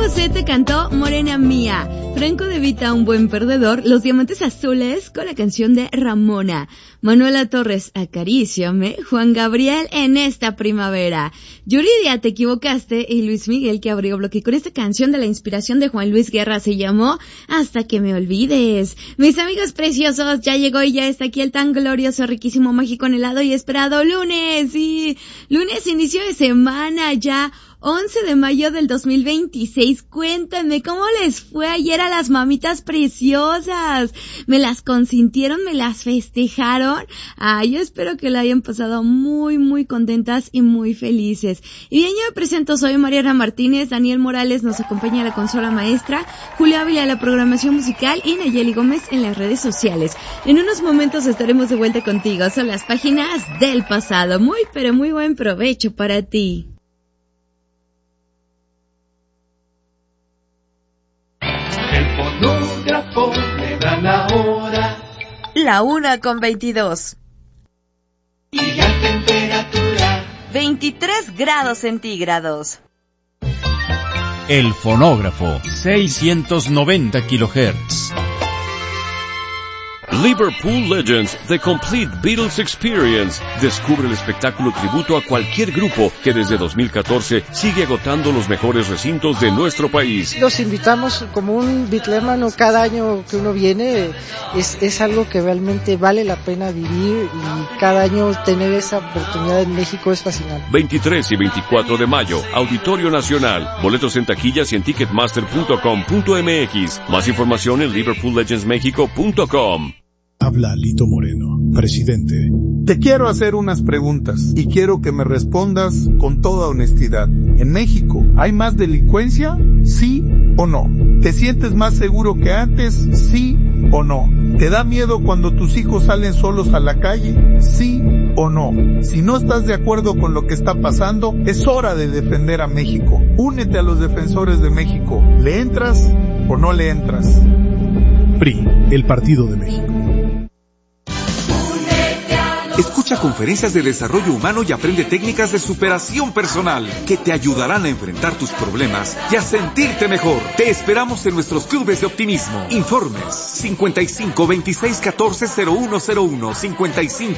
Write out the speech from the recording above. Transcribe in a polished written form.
José te cantó Morena Mía. Franco de Vita, Un Buen Perdedor. Los Diamantes Azules con la canción de Ramona. Manuela Torres, Acaríciame. Juan Gabriel, En Esta Primavera. Yuridia, Te Equivocaste. Y Luis Miguel, que abrió bloque con esta canción de la inspiración de Juan Luis Guerra. Se llamó Hasta que me olvides. Mis amigos preciosos, ya llegó y ya está aquí el tan glorioso, riquísimo, mágico, anhelado y esperado lunes. Y lunes, inicio de semana ya. 11 de mayo del 2026, cuéntenme cómo les fue ayer a las mamitas preciosas. ¿Me las consintieron? ¿Me las festejaron? Yo espero que la hayan pasado muy, muy contentas y muy felices. Y bien, yo me presento, soy Mariana Martínez, Daniel Morales nos acompaña a la consola maestra, Julio Ávila a la programación musical y Nayeli Gómez en las redes sociales. En unos momentos estaremos de vuelta contigo, son las páginas del pasado. Muy, pero muy buen provecho para ti. Fonógrafo me da la hora. La 1:22. Y la temperatura 23 grados centígrados. El fonógrafo, 690 kHz. Liverpool Legends, The Complete Beatles Experience. Descubre el espectáculo tributo a cualquier grupo que desde 2014 sigue agotando los mejores recintos de nuestro país. Los invitamos como un bitlémano cada año que uno viene. Es algo que realmente vale la pena vivir y cada año tener esa oportunidad en México es fascinante. 23 y 24 de mayo, Auditorio Nacional. Boletos en taquillas y en ticketmaster.com.mx. Más información en liverpoollegendsmexico.com. Habla Lito Moreno, presidente. Te quiero hacer unas preguntas y quiero que me respondas con toda honestidad. ¿En México hay más delincuencia? ¿Sí o no? ¿Te sientes más seguro que antes? ¿Sí o no? ¿Te da miedo cuando tus hijos salen solos a la calle? ¿Sí o no? Si no estás de acuerdo con lo que está pasando, es hora de defender a México. Únete a los defensores de México. ¿Le entras o no le entras? PRI, el Partido de México. Escucha conferencias de desarrollo humano y aprende técnicas de superación personal que te ayudarán a enfrentar tus problemas y a sentirte mejor. Te esperamos en nuestros clubes de optimismo. Informes 55 26 14 0101 55